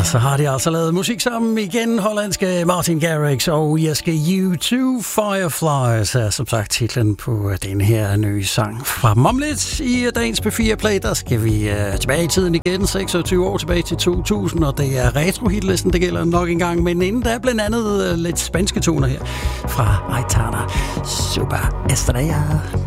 så har de altså lavet musik sammen igen, hollandske Martin Garrix og Jeske U2 Fireflies er som sagt titlen på den her nye sang fra dem. Om lidt i dagens P4 Play, der skal vi tilbage i tiden igen, 26 år tilbage til 2000, og det er retro-hitlisten, det gælder nok en gang, men inden der er blandt andet lidt spanske toner her fra Aitana Super Estrella.